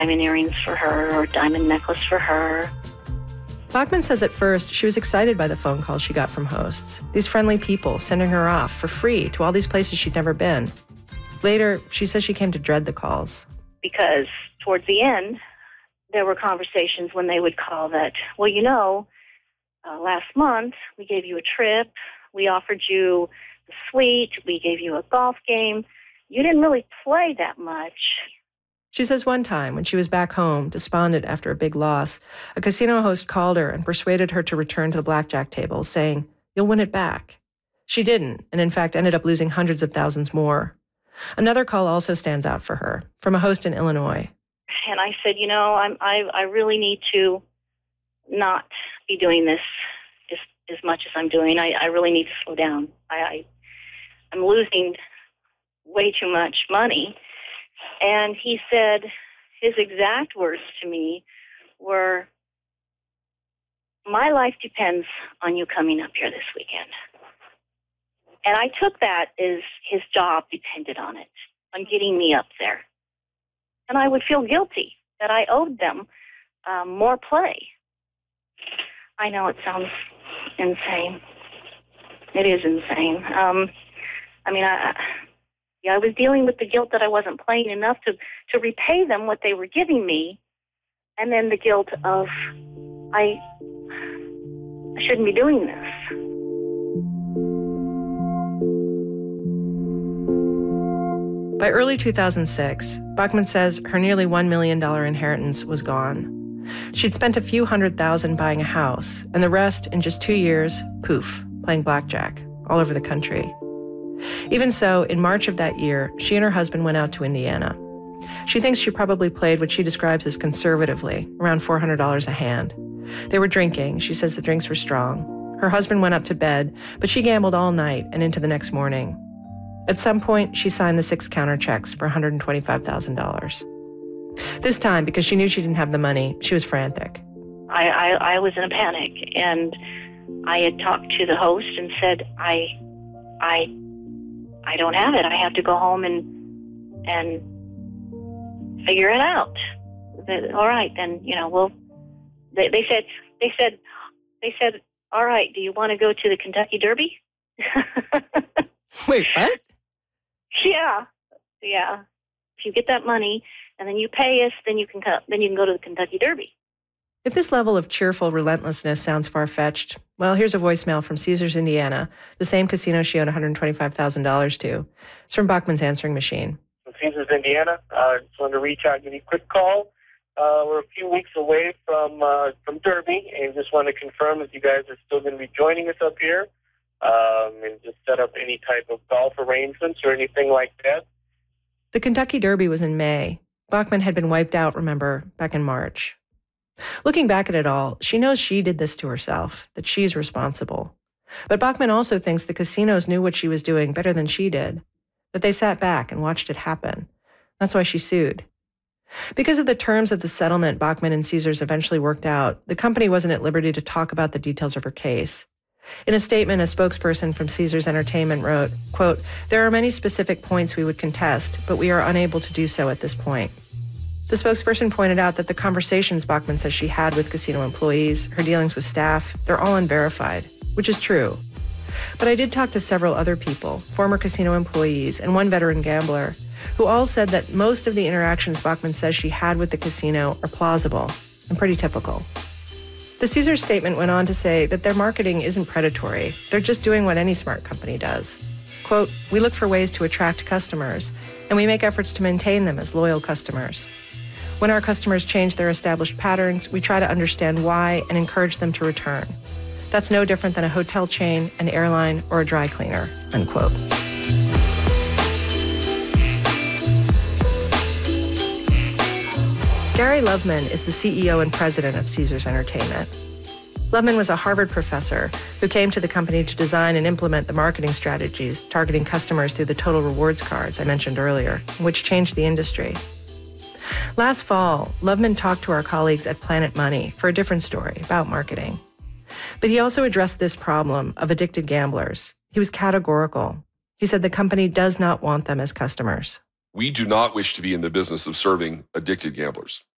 diamond earrings for her or diamond necklace for her. Bachman says at first she was excited by the phone calls she got from hosts, these friendly people sending her off for free to all these places she'd never been. Later, she says she came to dread the calls. Because towards the end, there were conversations when they would call that, well, you know, last month we gave you a trip, we offered you the suite, we gave you a golf game. You didn't really play that much. She says one time when she was back home, despondent after a big loss, a casino host called her and persuaded her to return to the blackjack table, saying, "You'll win it back." She didn't, and in fact ended up losing hundreds of thousands more. Another call also stands out for her, from a host in Illinois. And I said, you know, I really need to not be doing this as much as I'm doing. I really need to slow down. I'm losing way too much money. And he said, his exact words to me were, "My life depends on you coming up here this weekend." And I took that as his job depended on it, on getting me up there. And I would feel guilty that I owed them more play. I know it sounds insane. It is insane. I was dealing with the guilt that I wasn't playing enough to repay them what they were giving me, and then the guilt of I shouldn't be doing this. By early 2006, Bachman says her nearly $1 million inheritance was gone. She'd spent a few $100,000 buying a house, and the rest in just 2 years, poof, playing blackjack all over the country. Even so, in March of that year, she and her husband went out to Indiana. She thinks she probably played what she describes as conservatively, around $400 a hand. They were drinking. She says the drinks were strong. Her husband went up to bed, but she gambled all night and into the next morning. At some point, she signed the 6 counter checks for $125,000. This time, because she knew she didn't have the money, she was frantic. I was in a panic, and I had talked to the host and said, I don't have it. I have to go home and figure it out. All right, then, you know, well, they said, all right, do you want to go to the Kentucky Derby? Wait, what? Yeah. If you get that money and then you pay us, then you can go to the Kentucky Derby. If this level of cheerful relentlessness sounds far-fetched, well, here's a voicemail from Caesars, Indiana, the same casino she owed $125,000 to. It's from Bachman's answering machine. From Caesars, Indiana. Just wanted to reach out and give you a quick call. We're a few weeks away from Derby, and just want to confirm if you guys are still going to be joining us up here, and just set up any type of golf arrangements or anything like that. The Kentucky Derby was in May. Bachman had been wiped out, remember, back in March. Looking back at it all, she knows she did this to herself, that she's responsible. But Bachman also thinks the casinos knew what she was doing better than she did, that they sat back and watched it happen. That's why she sued. Because of the terms of the settlement Bachman and Caesars eventually worked out, the company wasn't at liberty to talk about the details of her case. In a statement, a spokesperson from Caesars Entertainment wrote, quote, "There are many specific points we would contest, but we are unable to do so at this point." The spokesperson pointed out that the conversations Bachman says she had with casino employees, her dealings with staff, they're all unverified, which is true. But I did talk to several other people, former casino employees and one veteran gambler, who all said that most of the interactions Bachman says she had with the casino are plausible and pretty typical. The Caesars statement went on to say that their marketing isn't predatory. They're just doing what any smart company does. Quote, "We look for ways to attract customers, and we make efforts to maintain them as loyal customers. When our customers change their established patterns, we try to understand why and encourage them to return. That's no different than a hotel chain, an airline, or a dry cleaner," unquote. Gary Loveman is the CEO and president of Caesars Entertainment. Loveman was a Harvard professor who came to the company to design and implement the marketing strategies targeting customers through the Total Rewards cards I mentioned earlier, which changed the industry. Last fall, Loveman talked to our colleagues at Planet Money for a different story about marketing. But he also addressed this problem of addicted gamblers. He was categorical. He said the company does not want them as customers. We do not wish to be in the business of serving addicted gamblers.